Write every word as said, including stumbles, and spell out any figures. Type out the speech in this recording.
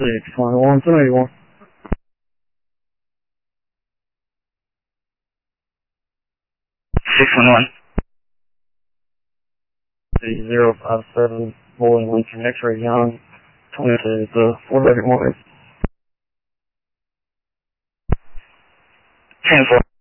six one one seven eight one. six one one. zero five seven, Bowling Lincoln, X-ray Young, twenty-two, the four bedroom mortgage. ten four.